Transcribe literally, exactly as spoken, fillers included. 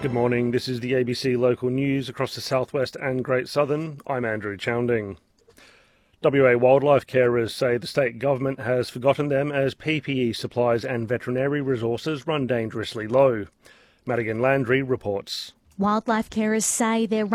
Good morning, this is the A B C local news across the southwest and Great Southern. I'm Andrew Chounding. W A wildlife carers say the state government has forgotten them as P P E supplies and veterinary resources run dangerously low. Madigan Landry reports. Wildlife carers say they're